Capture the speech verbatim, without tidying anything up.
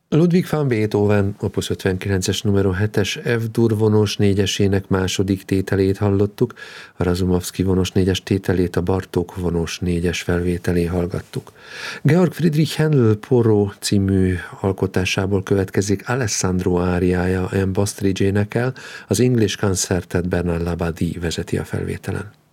Ludwig van Beethoven opus ötvenkilences numero hetes F-dur vonós négyesének második tételét hallottuk, a Razumovsky vonós négyes tételét a Bartók vonós négyes felvételé hallgattuk. Georg Friedrich Händel Poró című alkotásából következik Alessandro áriája, Anne Bastridge énekel, az English Concertet Bernard Labadie vezeti a felvételen.